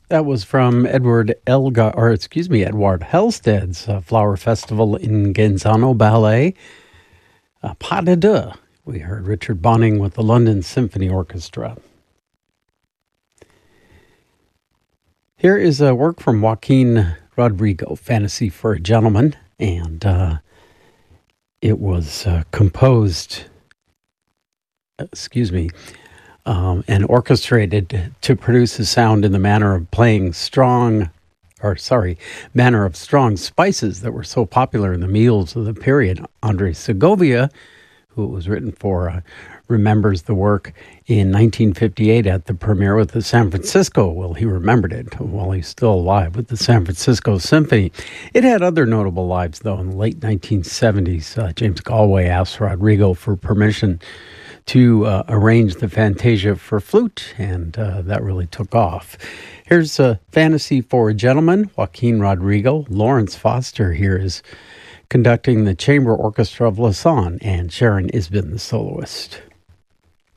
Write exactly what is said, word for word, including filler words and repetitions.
That was from Edward Elga, or excuse me, Edward Halstead's uh, Flower Festival in Genzano Ballet. Uh, Pas de deux. We heard Richard Bonning with the London Symphony Orchestra. Here is a work from Joaquin Rodrigo, Fantasy for a Gentleman, and uh, it was uh, composed, excuse me, um, and orchestrated to produce a sound in the manner of playing strong, or sorry, manner of strong spices that were so popular in the meals of the period. Andre Segovia, who it was written for, uh, remembers the work in nineteen fifty-eight at the premiere with the San Francisco. Well, he remembered it while he's still alive with the San Francisco Symphony. It had other notable lives, though. In the late nineteen seventies, uh, James Galway asked Rodrigo for permission to uh, arrange the Fantasia for flute, and uh, that really took off. Here's a Fantasy for a Gentleman, Joaquin Rodrigo. Lawrence Foster here is conducting the Chamber Orchestra of Lausanne, and Sharon Isbin, the soloist.